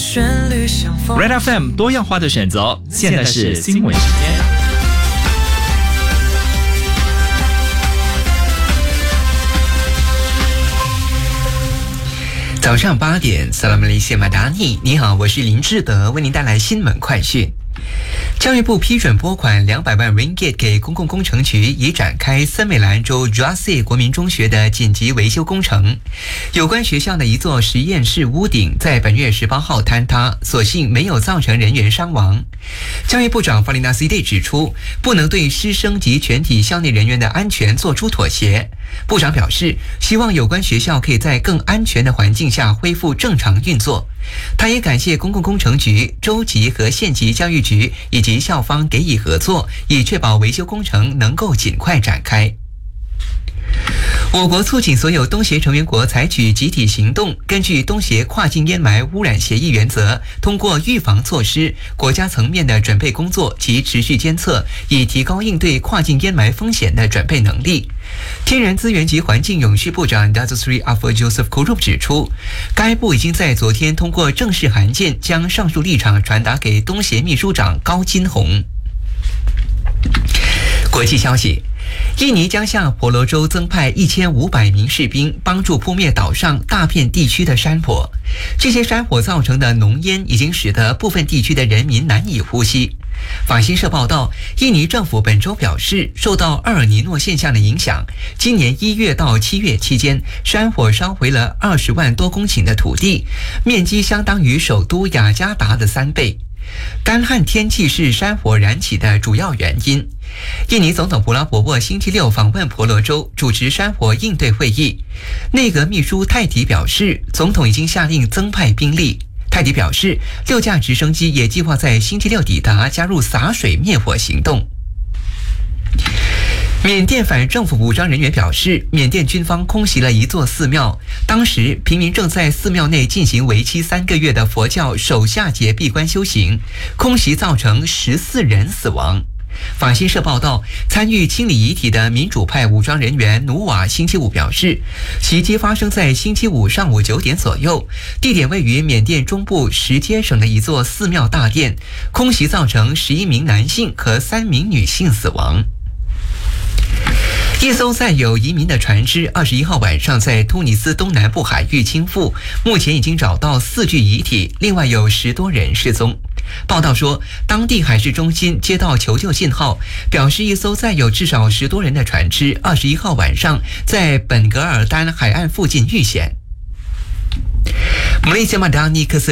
Red FM 多样化的选择，现在是新闻时间。 早上8点，萨拉姆雷谢马达尼，你好，我是林志德，为您带来新闻快讯。教育部批准拨款200万 ringgit 给公共工程局，以展开森美兰州 Jurassic 国民中学的紧急维修工程。有关学校的一座实验室屋顶在本月18号坍塌，所幸没有造成人员伤亡。教育部长法里纳西蒂指出，不能对师生及全体校内人员的安全做出妥协。部长表示，希望有关学校可以在更安全的环境下恢复正常运作。他也感谢公共工程局、州级和县级教育局以及校方给予合作，以确保维修工程能够尽快展开。我国促请所有东协成员国采取集体行动，根据东协跨境烟霾污染协议原则，通过预防措施、国家层面的准备工作及持续监测，以提高应对跨境烟霾风险的准备能力。天然资源及环境永续部长 Datuk Afur Joseph Kurup 指出，该部已经在昨天通过正式函件将上述立场传达给东协秘书长高金洪。国际消息，印尼将向婆罗洲增派1500名士兵，帮助扑灭岛上大片地区的山火。这些山火造成的浓烟已经使得部分地区的人民难以呼吸。法新社报道，印尼政府本周表示，受到厄尔尼诺现象的影响，今年1月到7月期间，山火烧毁了20万多公顷的土地，面积相当于首都雅加达的3倍。干旱天气是山火燃起的主要原因。印尼总统普拉博沃星期六访问婆罗洲，主持山火应对会议。内阁秘书泰迪表示，总统已经下令增派兵力。泰迪表示，6架直升机也计划在星期六抵达，加入洒水灭火行动。缅甸反政府武装人员表示，缅甸军方空袭了一座寺庙，当时平民正在寺庙内进行为期3个月的佛教首夏节闭关修行，空袭造成14人死亡。法新社报道，参与清理遗体的民主派武装人员努瓦星期五表示，袭击发生在星期五上午9点左右，地点位于缅甸中部什阶省的一座寺庙大殿，空袭造成11名男性和3名女性死亡。一艘载有移民的船只21号晚上在突尼斯东南部海域倾覆，目前已经找到4具遗体，另外有10多人失踪。报道说，当地海事中心接到求救信号，表示一艘载有至少10多人的船只21号晚上在本格尔丹海岸附近遇险。马来西亚马达尼克斯